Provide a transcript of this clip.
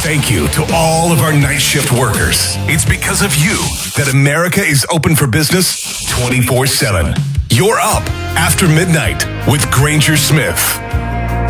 Thank you to all of our night shift workers. It's because of you that America is open for business 24/7. You're up after midnight with Granger Smith.